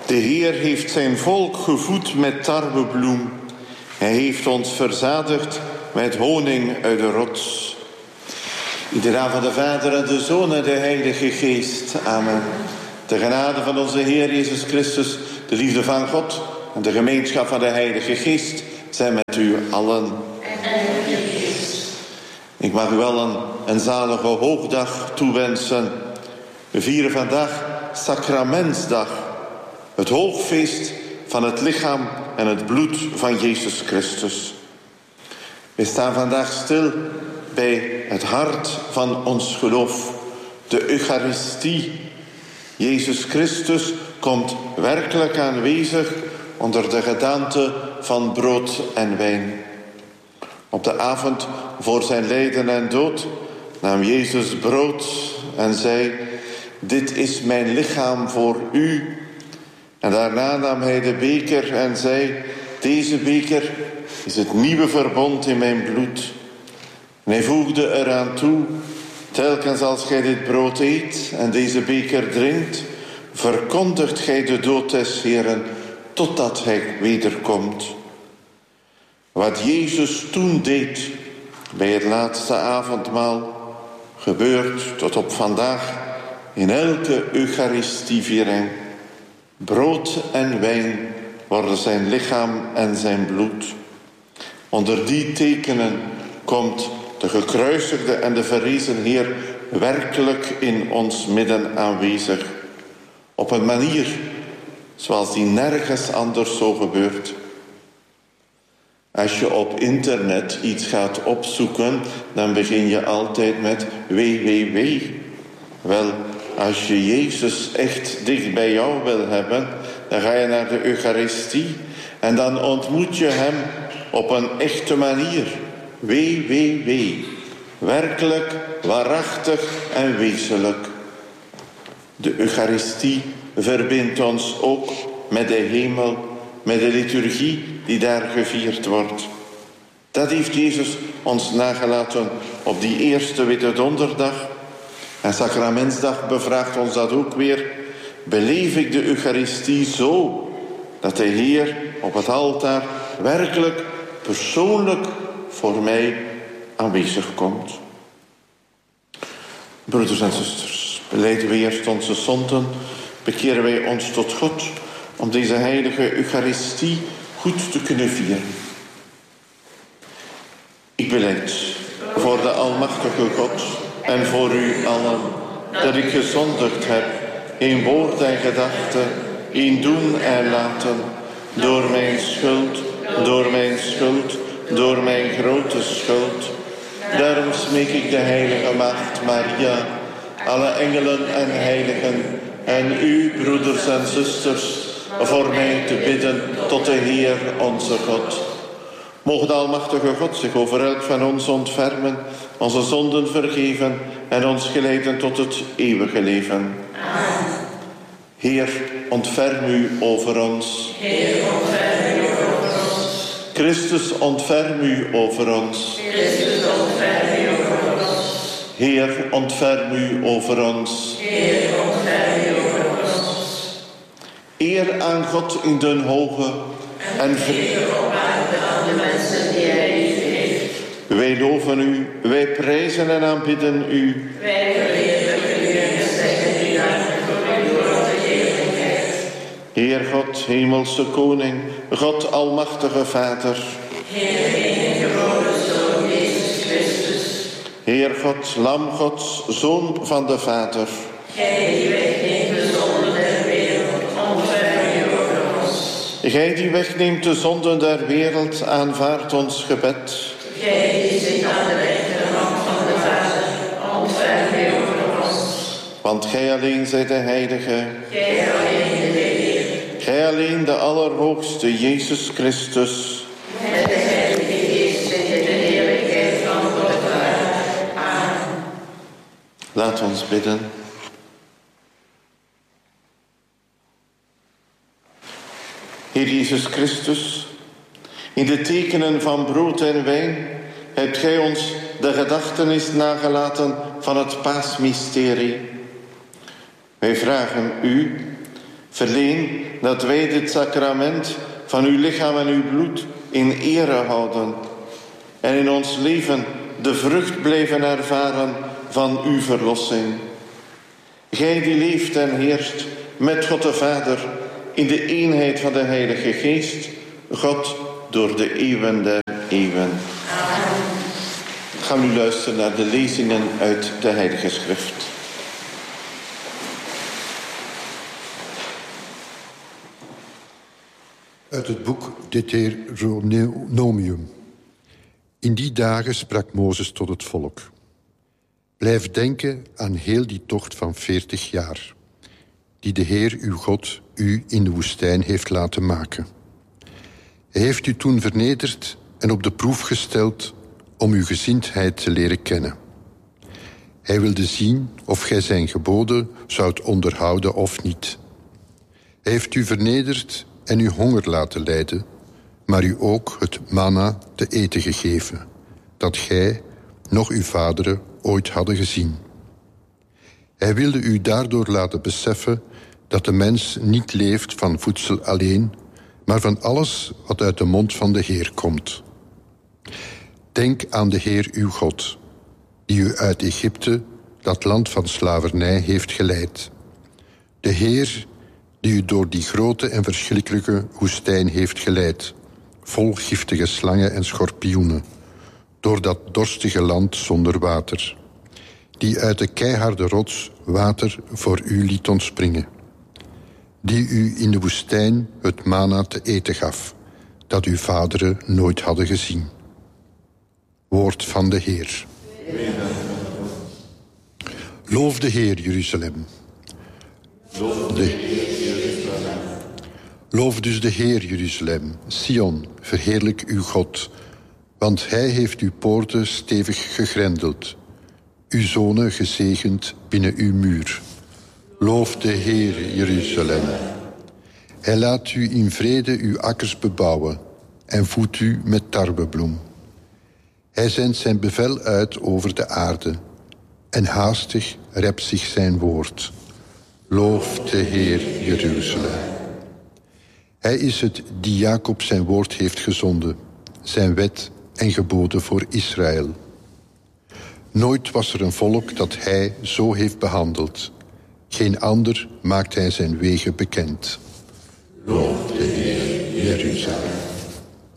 De Heer heeft zijn volk gevoed met tarwebloem. Hij heeft ons verzadigd met honing uit de rots. Ieder naam van de Vader en de Zoon en de Heilige Geest. Amen. De genade van onze Heer Jezus Christus, de liefde van God en de gemeenschap van de Heilige Geest zijn met u allen. Ik mag u wel een zalige hoogdag toewensen. We vieren vandaag Sacramentsdag, het hoogfeest van het lichaam en het bloed van Jezus Christus. We staan vandaag stil bij het hart van ons geloof, de Eucharistie. Jezus Christus komt werkelijk aanwezig onder de gedaante van brood en wijn. Op de avond voor zijn lijden en dood nam Jezus brood en zei: dit is mijn lichaam voor u. En daarna nam hij de beker en zei: deze beker is het nieuwe verbond in mijn bloed. En hij voegde eraan toe: telkens als gij dit brood eet en deze beker drinkt, verkondigt gij de dood des Heeren totdat hij wederkomt. Wat Jezus toen deed bij het laatste avondmaal gebeurt tot op vandaag in elke Eucharistieviering. Brood en wijn worden zijn lichaam en zijn bloed. Onder die tekenen komt de gekruisigde en de verrezen Heer werkelijk in ons midden aanwezig. Op een manier zoals die nergens anders zo gebeurt. Als je op internet iets gaat opzoeken, dan begin je altijd met www. Wel, als je Jezus echt dicht bij jou wil hebben, dan ga je naar de Eucharistie en dan ontmoet je hem op een echte manier. www. Werkelijk, waarachtig en wezenlijk. De Eucharistie verbindt ons ook met de hemel, met de liturgie die daar gevierd wordt. Dat heeft Jezus ons nagelaten op die eerste Witte Donderdag. En Sacramentsdag bevraagt ons dat ook weer. Beleef ik de Eucharistie zo dat de Heer op het altaar werkelijk persoonlijk voor mij aanwezig komt. Broeders en zusters, belijden we eerst onze zonden, bekeren wij ons tot God om deze heilige Eucharistie goed te kunnen vieren. Ik belijd voor de almachtige God en voor u allen dat ik gezondigd heb in woord en gedachte, in doen en laten, door mijn schuld, door mijn grote schuld. Daarom smeek ik de heilige Maagd Maria, alle engelen en heiligen en u, broeders en zusters, voor mij te bidden tot de Heer onze God. Moge de almachtige God zich over elk van ons ontfermen, onze zonden vergeven en ons geleiden tot het eeuwige leven. Amen. Heer, ontferm u over ons. Heer, ontferm u over ons. Christus, ontferm u over ons. Christus, ontferm u over ons. Heer, ontferm u over ons. Heer, ontferm u over ons. Eer aan God in den hoge en vrede op aarde aan de mensen die hij lief heeft. Wij loven u, wij prijzen en aanbidden u. Wij verheerlijken u en zeggen u dank voor uw grote heerlijkheid. Heer God, hemelse koning, God almachtige Vader. Heer, enige geboren Zoon, Jezus Christus. Heer God, Lam Gods, Zoon van de Vader. Gij die wegneemt de zonden der wereld, ontferm u over ons. Gij die wegneemt de zonden der wereld, aanvaardt ons gebed. Gij die zit aan de rechterhand van de Vader, ontferm u over ons. Want gij alleen zijt de heilige. Gij alleen de Heer. Gij alleen de Allerhoogste, Jezus Christus. Met de Heilige Geest in de heerlijkheid van God. Amen. Laat ons bidden. Heer Jezus Christus, in de tekenen van brood en wijn hebt gij ons de gedachtenis nagelaten van het paasmysterie. Wij vragen u, Verleen dat wij dit sacrament van uw lichaam en uw bloed in ere houden en in ons leven de vrucht blijven ervaren van uw verlossing. Gij die leeft en heerst met God de Vader in de eenheid van de Heilige Geest, God door de eeuwen der eeuwen. Amen. Gaan nu luisteren naar de lezingen uit de Heilige Schrift. Uit het boek Deuteronomium. In die dagen sprak Mozes tot het volk. Blijf denken aan heel die tocht van 40 jaar, die de Heer uw God u in de woestijn heeft laten maken. Hij heeft u toen vernederd en op de proef gesteld om uw gezindheid te leren kennen. Hij wilde zien of gij zijn geboden zoudt onderhouden of niet. Hij heeft u vernederd en u honger laten lijden, maar u ook het manna te eten gegeven, dat gij, nog uw vaderen, ooit hadden gezien. Hij wilde u daardoor laten beseffen dat de mens niet leeft van voedsel alleen, maar van alles wat uit de mond van de Heer komt. Denk aan de Heer uw God, die u uit Egypte, dat land van slavernij, heeft geleid. De Heer die u door die grote en verschrikkelijke woestijn heeft geleid, vol giftige slangen en schorpioenen, door dat dorstige land zonder water, die uit de keiharde rots water voor u liet ontspringen, die u in de woestijn het manna te eten gaf, dat uw vaderen nooit hadden gezien. Woord van de Heer. Loof de Heer, Jeruzalem. Loof dus de Heer, Jeruzalem. Sion, verheerlijk uw God, want hij heeft uw poorten stevig gegrendeld, uw zonen gezegend binnen uw muur. Loof de Heer, Jeruzalem. Hij laat u in vrede uw akkers bebouwen en voedt u met tarwebloem. Hij zendt zijn bevel uit over de aarde en haastig rept zich zijn woord. Loof de Heer, Jeruzalem. Hij is het die Jacob zijn woord heeft gezonden, zijn wet en geboden voor Israël. Nooit was er een volk dat hij zo heeft behandeld. Geen ander maakt hij zijn wegen bekend. Loof de Heer, Jeruzalem.